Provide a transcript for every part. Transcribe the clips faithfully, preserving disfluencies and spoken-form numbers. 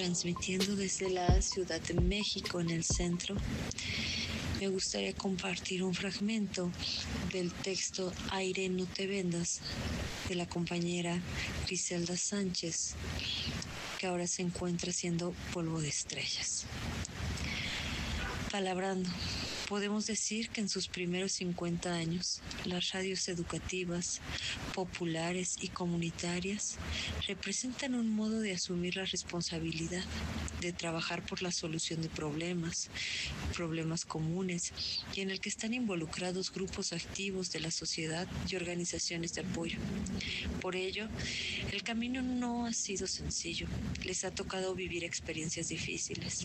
transmitiendo desde la Ciudad de México en el centro, me gustaría compartir un fragmento del texto Aire no te vendas de la compañera Griselda Sánchez, que ahora se encuentra haciendo polvo de estrellas. Palabrando. Podemos decir que en sus primeros cincuenta años, las radios educativas, populares y comunitarias representan un modo de asumir la responsabilidad, de trabajar por la solución de problemas, problemas comunes, y en el que están involucrados grupos activos de la sociedad y organizaciones de apoyo. Por ello, el camino no ha sido sencillo, les ha tocado vivir experiencias difíciles.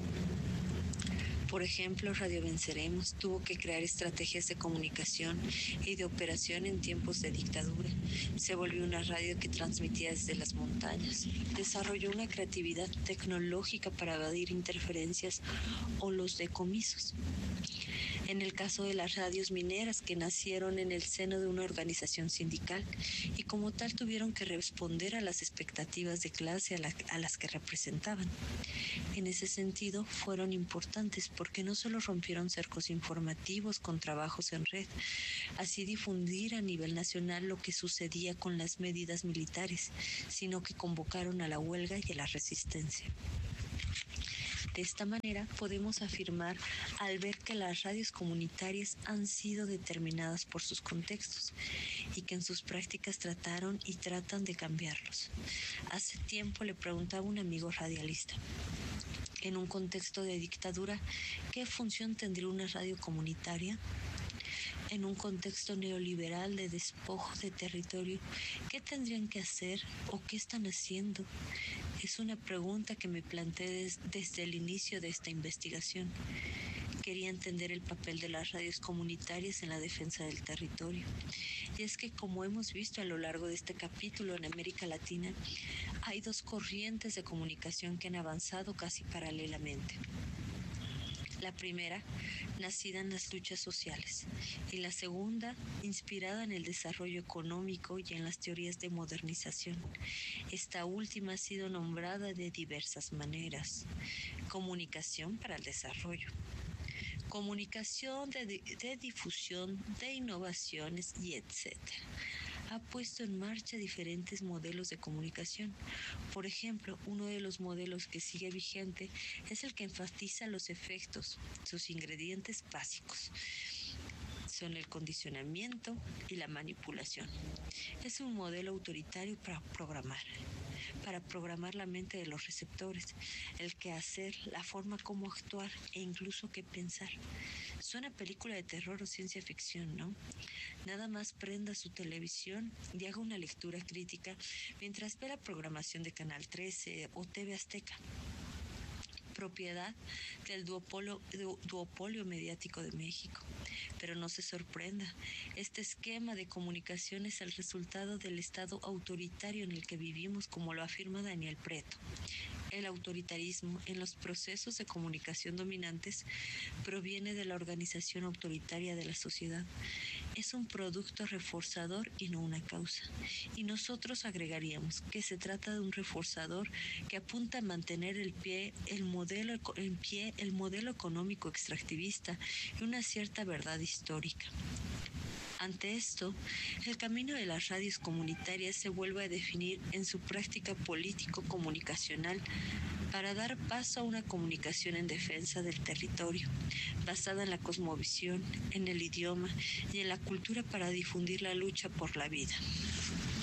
Por ejemplo, Radio Venceremos tuvo que crear estrategias de comunicación y de operación en tiempos de dictadura. Se volvió una radio que transmitía desde las montañas. Desarrolló una creatividad tecnológica para evadir interferencias o los decomisos. En el caso de las radios mineras, que nacieron en el seno de una organización sindical y como tal tuvieron que responder a las expectativas de clase a, la, a las que representaban. En ese sentido, fueron importantes porque no solo rompieron cercos informativos con trabajos en red, así difundir a nivel nacional lo que sucedía con las medidas militares, sino que convocaron a la huelga y a la resistencia. De esta manera podemos afirmar al ver que las radios comunitarias han sido determinadas por sus contextos y que en sus prácticas trataron y tratan de cambiarlos. Hace tiempo le preguntaba a un amigo radialista, en un contexto de dictadura, ¿qué función tendría una radio comunitaria? En un contexto neoliberal de despojo de territorio, ¿qué tendrían que hacer o qué están haciendo? Es una pregunta que me planteé des, desde el inicio de esta investigación. Quería entender el papel de las radios comunitarias en la defensa del territorio. Y es que, como hemos visto a lo largo de este capítulo en América Latina, hay dos corrientes de comunicación que han avanzado casi paralelamente. La primera, nacida en las luchas sociales, y la segunda, inspirada en el desarrollo económico y en las teorías de modernización. Esta última ha sido nombrada de diversas maneras. Comunicación para el desarrollo. Comunicación de, de difusión, de innovaciones y etcétera. Ha puesto en marcha diferentes modelos de comunicación. Por ejemplo, uno de los modelos que sigue vigente es el que enfatiza los efectos, sus ingredientes básicos. Son el condicionamiento y la manipulación. Es un modelo autoritario para programar, para programar la mente de los receptores, el qué hacer, la forma como actuar e incluso qué pensar. Suena película de terror o ciencia ficción, ¿no? Nada más prenda su televisión y haga una lectura crítica mientras ve la programación de Canal trece o T V Azteca. Propiedad del duopolio, du, duopolio mediático de México. Pero no se sorprenda, este esquema de comunicación es el resultado del estado autoritario en el que vivimos, como lo afirma Daniel Preto. El autoritarismo en los procesos de comunicación dominantes proviene de la organización autoritaria de la sociedad. Es un producto reforzador y no una causa. Y nosotros agregaríamos que se trata de un reforzador que apunta a mantener el pie, el modelo, en pie el modelo económico extractivista y una cierta verdad histórica. Ante esto, el camino de las radios comunitarias se vuelve a definir en su práctica político-comunicacional para dar paso a una comunicación en defensa del territorio, basada en la cosmovisión, en el idioma y en la cultura para difundir la lucha por la vida.